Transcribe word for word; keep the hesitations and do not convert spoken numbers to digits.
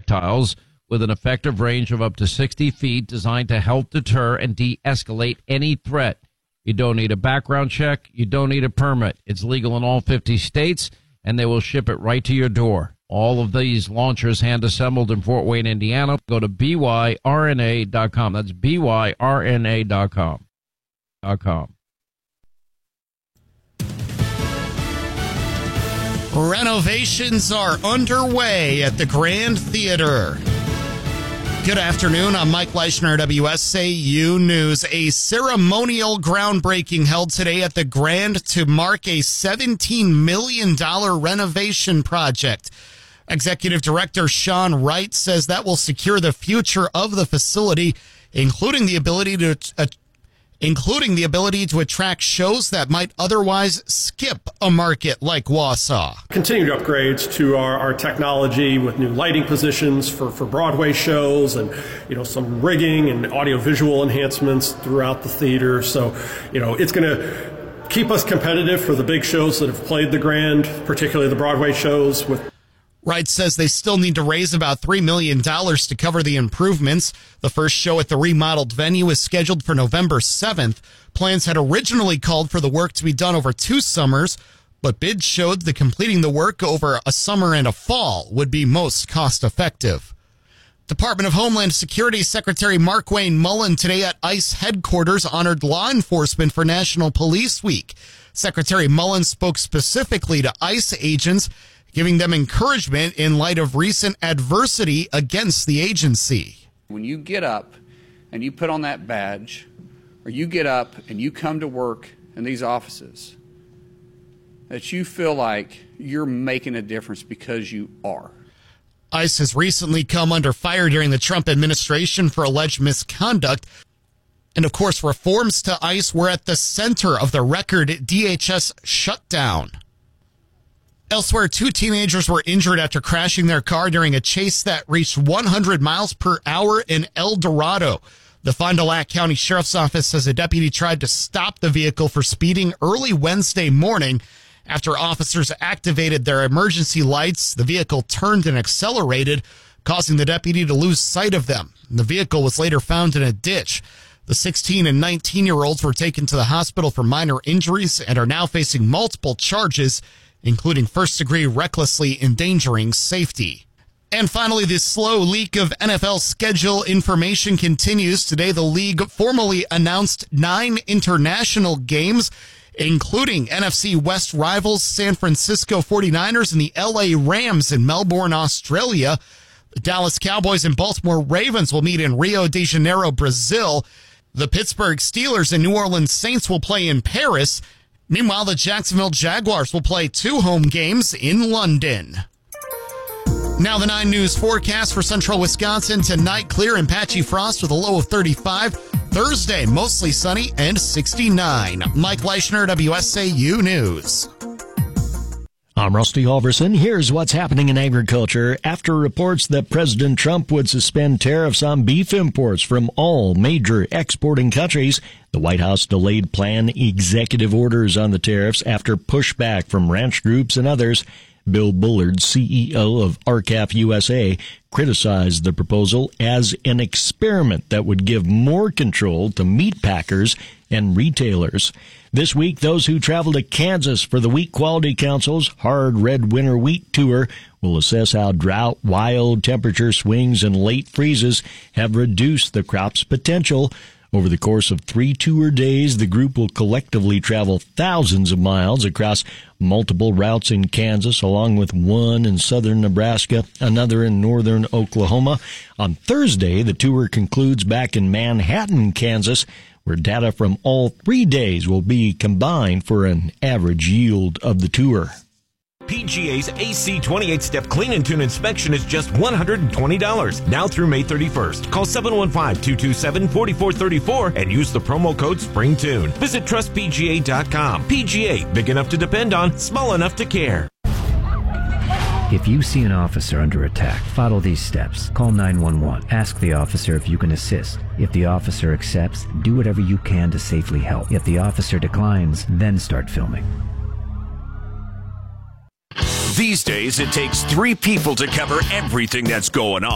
projectiles with an effective range of up to sixty feet, designed to help deter and de-escalate any threat. You don't need a background check. You don't need a permit. It's legal in all fifty states, and they will ship it right to your door. All of these launchers hand-assembled in Fort Wayne, Indiana. Go to B Y R N A dot com. That's B Y R N A dot com. .com. Renovations are underway at the Grand Theater. Good afternoon. I'm Mike Leischner, W S A U News. A ceremonial groundbreaking held today at the Grand to mark a seventeen million dollars renovation project. Executive Director Sean Wright says that will secure the future of the facility, including the ability to uh, including the ability to attract shows that might otherwise skip a market like Wausau. Continued upgrades to our, our technology with new lighting positions for, for Broadway shows, and you know, some rigging and audiovisual enhancements throughout the theater. So, you know, it's going to keep us competitive for the big shows that have played the Grand, particularly the Broadway shows. With Wright says they still need to raise about three million dollars to cover the improvements. The first show at the remodeled venue is scheduled for November seventh. Plans had originally called for the work to be done over two summers, but bids showed that completing the work over a summer and a fall would be most cost-effective. Department of Homeland Security Secretary Markwayne Mullin today at ICE headquarters honored law enforcement for National Police Week. Secretary Mullin spoke specifically to ICE agents, giving them encouragement in light of recent adversity against the agency. When you get up and you put on that badge, or you get up and you come to work in these offices, that you feel like you're making a difference because you are. ICE has recently come under fire during the Trump administration for alleged misconduct. And of course, reforms to ICE were at the center of the record D H S shutdown. Elsewhere, two teenagers were injured after crashing their car during a chase that reached one hundred miles per hour in El Dorado. The Fond du Lac County Sheriff's Office says a deputy tried to stop the vehicle for speeding early Wednesday morning. After officers activated their emergency lights, the vehicle turned and accelerated, causing the deputy to lose sight of them. The vehicle was later found in a ditch. The sixteen and nineteen-year-olds were taken to the hospital for minor injuries and are now facing multiple charges, including first-degree recklessly endangering safety. And finally, the slow leak of N F L schedule information continues. Today, the league formally announced nine international games, including N F C West rivals San Francisco forty-niners and the L A Rams in Melbourne, Australia. The Dallas Cowboys and Baltimore Ravens will meet in Rio de Janeiro, Brazil. The Pittsburgh Steelers and New Orleans Saints will play in Paris. Meanwhile, the Jacksonville Jaguars will play two home games in London. Now the nine News forecast for central Wisconsin. Tonight, clear and patchy frost with a low of thirty-five. Thursday, mostly sunny and sixty-nine. Mike Leischner, W S A U News. I'm Rusty Halverson. Here's what's happening in agriculture. After reports that President Trump would suspend tariffs on beef imports from all major exporting countries, the White House delayed planned executive orders on the tariffs after pushback from ranch groups and others. Bill Bullard, C E O of R C A F U S A, criticized the proposal as an experiment that would give more control to meat packers and retailers. This week, those who travel to Kansas for the Wheat Quality Council's Hard Red Winter Wheat Tour will assess how drought, wild temperature swings, and late freezes have reduced the crop's potential. Over the course of three tour days, the group will collectively travel thousands of miles across multiple routes in Kansas, along with one in southern Nebraska, another in northern Oklahoma. On Thursday, the tour concludes back in Manhattan, Kansas, where data from all three days will be combined for an average yield of the tour. P G A's A C twenty-eight step clean and tune inspection is just one hundred twenty dollars, now through May thirty-first. Call seven one five, two two seven, four four three four and use the promo code SPRINGTUNE. Visit trust P G A dot com. P G A, big enough to depend on, small enough to care. If you see an officer under attack, follow these steps. Call nine one one. Ask the officer if you can assist. If the officer accepts, do whatever you can to safely help. If the officer declines, then start filming. These days, it takes three people to cover everything that's going on.